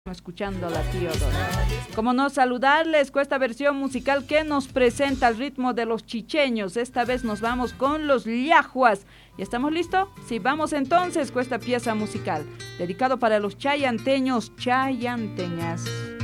Escuchando la Teodora. Como no saludarles con esta versión musical que nos presenta el ritmo de los chicheños. Esta vez nos vamos con los Llajuas. ¿Ya estamos listos? Sí, vamos entonces con esta pieza musical dedicado para los chayanteños, chayanteñas.